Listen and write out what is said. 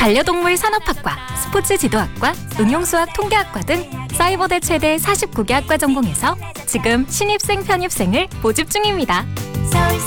반려동물 산업학과, 스포츠 지도학과, 응용수학 통계학과 등 사이버대 최대 49개 학과 전공에서 지금 신입생 편입생을 모집 중입니다. 서울